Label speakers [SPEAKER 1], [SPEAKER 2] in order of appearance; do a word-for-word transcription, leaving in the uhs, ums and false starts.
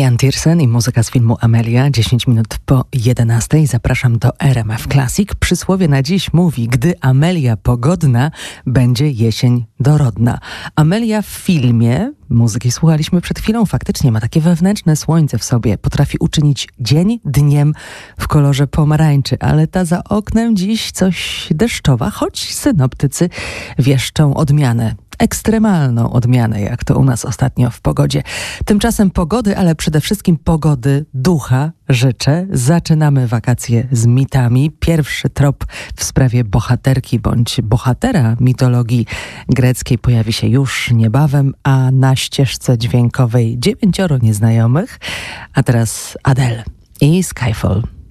[SPEAKER 1] Ian Tiersen i muzyka z filmu Amelia, dziesięć minut po jedenastej. Zapraszam do R M F Classic. Przysłowie na dziś mówi: gdy Amelia pogodna, będzie jesień dorodna. Amelia w filmie, muzyki słuchaliśmy przed chwilą, faktycznie ma takie wewnętrzne słońce w sobie. Potrafi uczynić dzień dniem w kolorze pomarańczy, ale ta za oknem dziś coś deszczowa, choć synoptycy wieszczą odmianę. Ekstremalną odmianę, jak to u nas ostatnio w pogodzie. Tymczasem pogody, ale przede wszystkim pogody ducha życzę. Zaczynamy wakacje z mitami. Pierwszy trop w sprawie bohaterki bądź bohatera mitologii greckiej pojawi się już niebawem, a na ścieżce dźwiękowej dziewięcioro nieznajomych. A teraz Adele i Skyfall.